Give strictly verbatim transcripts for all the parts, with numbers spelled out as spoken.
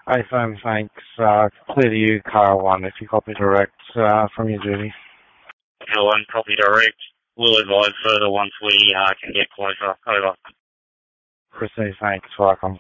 iPhone, thanks. Uh, clear to you, car one, if you copy direct uh, from your duty. Car one, copy direct. We'll advise further once we uh, can get closer. Over. Receive, thanks. Welcome.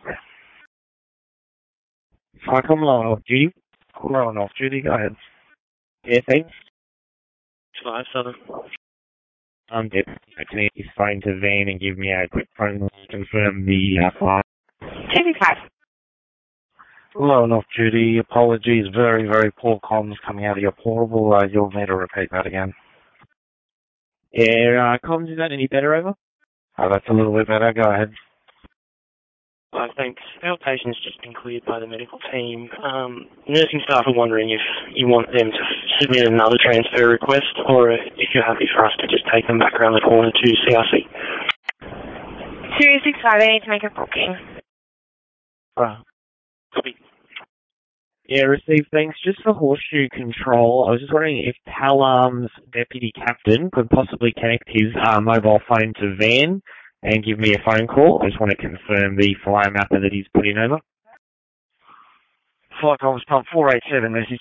Welcome, low and off duty. Low and off duty, go ahead. Yeah, thanks. Five, seven. Um, yep. I can use phone to Van and give me a quick phone to confirm the uh, flight. two six five. Low and off duty, apologies, very, very poor comms coming out of your portable. Uh, you'll need to repeat that again. Yeah, uh, comms, is that any better, over? Oh, that's a little bit better, go ahead. Uh, thanks. Our patient's just been cleared by the medical team. Um, nursing staff are wondering if you want them to submit another transfer request or if you're happy for us to just take them back around the corner to C R C. two six five, I need to make a booking. Uh, copy. Yeah, receive, thanks. Just for horseshoe control, I was just wondering if Talam's deputy captain could possibly connect his uh, mobile phone to Van and give me a phone call. I just want to confirm the flyer mapper that he's put in over. Flight comms pump four eight seven message.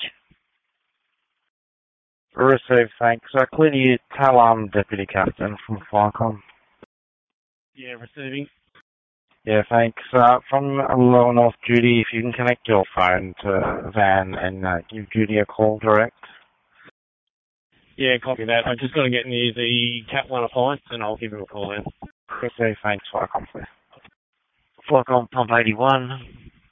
Receive, thanks. Uh, clear to you, Talam, deputy captain from Flycom. Yeah, receiving. Yeah, thanks. Uh, from low and off duty, if you can connect your phone to Van and uh, give duty a call direct. Yeah, copy that. I'm just going to get near the Cat one appliance and I'll give him a call then. Okay, thanks, Flycom, please. Flycom, pump eighty-one.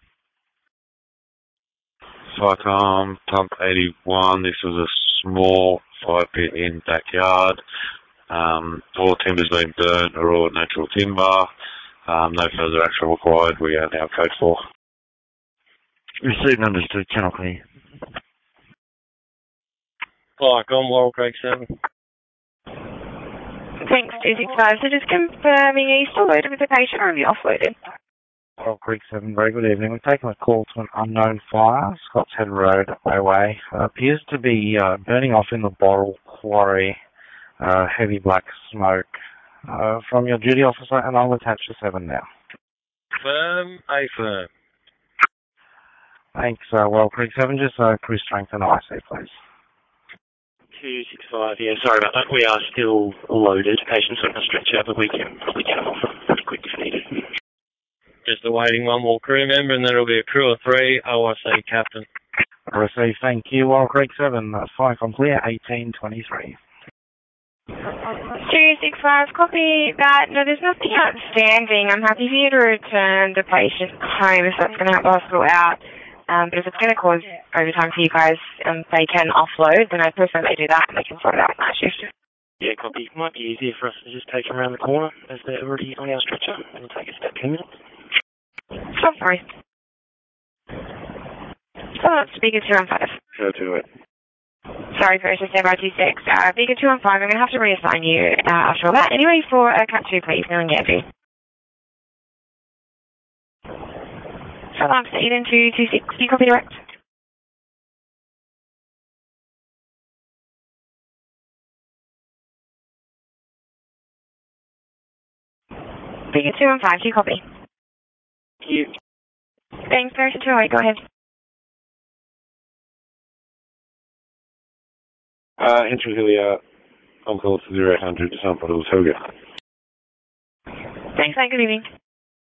Flycom, pump eighty-one. This was a small fire pit in backyard. Um, all timber's been burnt, are all natural timber. Um, no further action required. We are now code four. Received, understood. Channel clear. Flycom, Laurel Creek seven. Thanks, two six five. So just confirming, are you still loaded with the patient or have you offloaded? Laurel Creek seven, very good evening. We've taken a call to an unknown fire, Scotts Head Road, Away. Uh, appears to be uh, burning off in the Borrell Quarry. Uh, heavy black smoke. Uh, from your duty officer, and I'll attach to seven now. Firm, A firm. Thanks, uh, Laurel Creek seven. Just uh, crew strength and I C, please. two six five, yeah, sorry about that. We are still loaded. Patients on a stretcher, but we can probably get them off pretty quick if needed. Just awaiting one more crew member, and then it'll be a crew of three, O R C captain. Receive, thank you, Laurel Creek seven. That's fine, from clear, eighteen twenty-three. two six five, copy that. No, there's nothing outstanding. I'm happy for you to return the patient home if that's going to help the hospital out. Um, but if it's going to cause overtime for you guys, um, they can offload, then I prefer they do that and they can sort it out in that shift. Yeah, copy. It might be easier for us to just take them around the corner as they're already on our stretcher. It'll take us about ten minutes. Oh, sorry. Oh, speaker two one five. Go to it. Sorry, first December two six. Uh, Beacon two one five, I'm going to have to reassign you uh, after all that. Anyway, for uh, Cat two, please, no one get you. So I'm Eden two two six, do you copy direct? Beacon two one five, do you copy? Thank you. Thanks, person two oh eight, go ahead. Uh, entry Hillier, on call to zero hundred, sample Hilga. Thanks, and good evening.